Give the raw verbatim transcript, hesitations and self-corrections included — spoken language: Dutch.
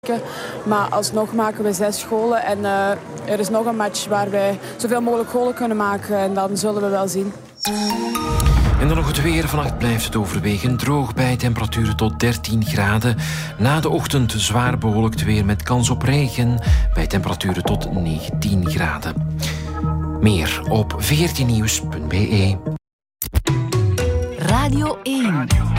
Maar alsnog maken we zes golen en uh, er is nog een match waar wij zoveel mogelijk golen kunnen maken en dan zullen we wel zien. En dan nog het weer. Vannacht blijft het overwegend droog bij temperaturen tot dertien graden. Na de ochtend zwaar bewolkt weer met kans op regen bij temperaturen tot negentien graden. Meer op veertien nieuws punt be. Radio één.